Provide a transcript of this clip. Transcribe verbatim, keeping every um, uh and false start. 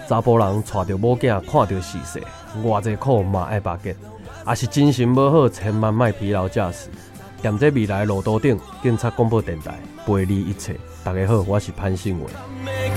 查甫人带着某囝看着世事，偌济苦嘛爱巴结，也是精神无好，千万莫疲劳驾驶。踮在未来路途顶，警察广播电台陪你一切。大家好，我是潘信伟。